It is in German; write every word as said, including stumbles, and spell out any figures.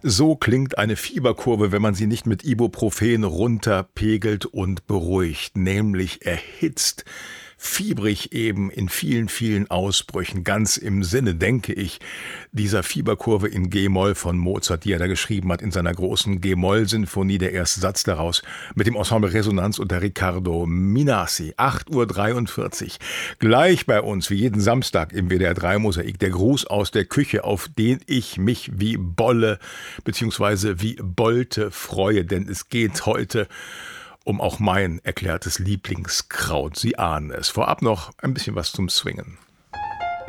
So klingt eine Fieberkurve, wenn man sie nicht mit Ibuprofen runterpegelt und beruhigt, nämlich erhitzt. Fiebrig eben in vielen, vielen Ausbrüchen, ganz im Sinne, denke ich, dieser Fieberkurve in G-Moll von Mozart, die er da geschrieben hat in seiner großen G-Moll-Sinfonie, der erste Satz daraus, mit dem Ensemble Resonanz unter Riccardo Minassi. acht Uhr dreiundvierzig. Gleich bei uns, wie jeden Samstag im W D R drei Mosaik, der Gruß aus der Küche, auf den ich mich wie Bolle bzw. wie Bolte freue, denn es geht heute um auch mein erklärtes Lieblingskraut. Sie ahnen es. Vorab noch ein bisschen was zum Swingen.